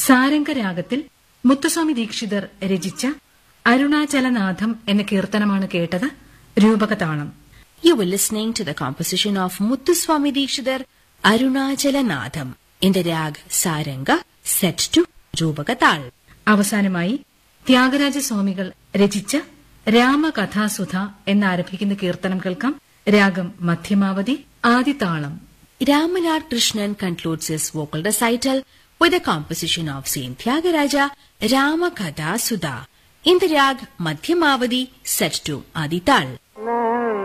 സാരംഗരാഗത്തിൽ മുത്തുസ്വാമി ദീക്ഷിതർ രചിച്ച അരുണാചലനാഥം എന്ന കീർത്തനമാണ് കേട്ടത്. രൂപകതാളം. You were listening to the composition of Muthuswami Dikshidhar Arunachalanatham in the rag Saranga set to Rupakatal. അവസാനമായി ത്യാഗരാജസ്വാമികൾ രചിച്ച രാമകഥാസുധ എന്നാരംഭിക്കുന്ന കീർത്തനം കേൾക്കാം. രാഗം Madhyamavati, ആദിതാളം. Ramanar Krishnan concludes his vocal recital with a composition of Saint Tyagaraja Ramakatha Sudha in the rag Madhyamavadi set to Adital.